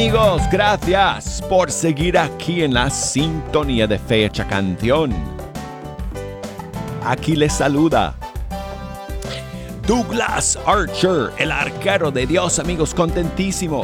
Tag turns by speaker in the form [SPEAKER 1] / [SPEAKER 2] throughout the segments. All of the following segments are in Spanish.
[SPEAKER 1] Amigos, gracias por seguir aquí en la sintonía de Fecha Canción. Aquí les saluda Douglas Archer, el arquero de Dios, amigos, contentísimos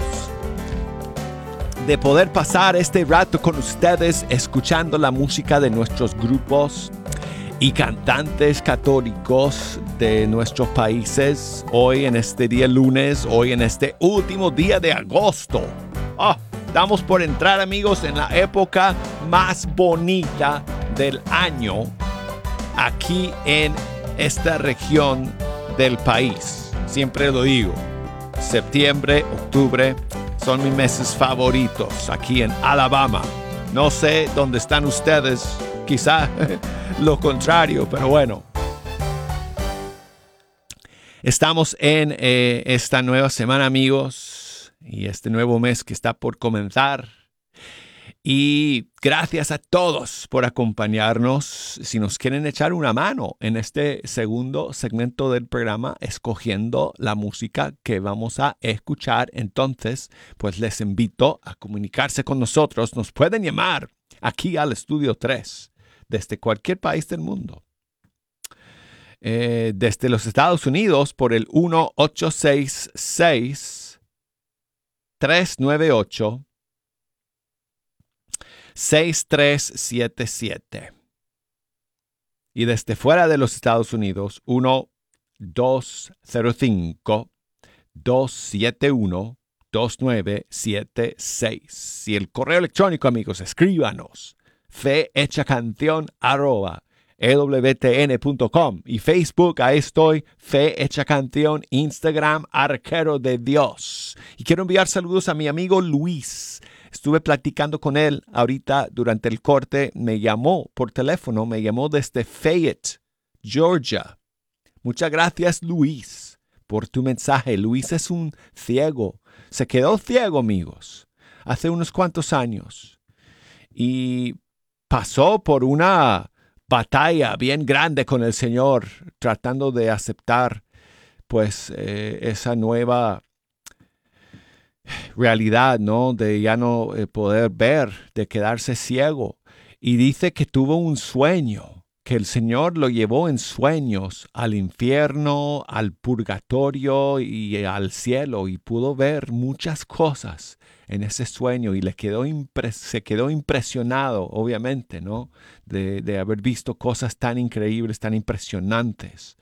[SPEAKER 1] de poder pasar este rato con ustedes escuchando la música de nuestros grupos y cantantes católicos de nuestros países hoy en este día lunes, hoy en este último día de agosto. Estamos por entrar, amigos, en la época más bonita del año aquí en esta región del país. Siempre lo digo, septiembre, octubre son mis meses favoritos aquí en Alabama. No sé dónde están ustedes, quizá lo contrario, pero bueno. Estamos en esta nueva semana, amigos, y este nuevo mes que está por comenzar. Y gracias a todos por acompañarnos. Si nos quieren echar una mano en este segundo segmento del programa, escogiendo la música que vamos a escuchar, entonces, pues les invito a comunicarse con nosotros. Nos pueden llamar aquí al Estudio 3, desde cualquier país del mundo. Desde los Estados Unidos por el 1-866-398-6377. Y desde fuera de los Estados Unidos, 1-205-271-2976. Y el correo electrónico, amigos, escríbanos. fehechacanción@ewtn.com y Facebook, ahí estoy, Fe Hecha Canción, Instagram, Arquero de Dios. Y quiero enviar saludos a mi amigo Luis. Estuve platicando con él ahorita durante el corte, me llamó por teléfono, me llamó desde Fayette, Georgia. Muchas gracias, Luis, por tu mensaje. Luis es un ciego, se quedó ciego, amigos, hace unos cuantos años. Y pasó por una batalla bien grande con el Señor, tratando de aceptar pues esa nueva realidad, ¿no? De ya no poder ver, de quedarse ciego. Y dice que tuvo un sueño, que el Señor lo llevó en sueños al infierno, al purgatorio y al cielo, y pudo ver muchas cosas en ese sueño y se quedó impresionado, obviamente, ¿no? De haber visto cosas tan increíbles, tan impresionantes.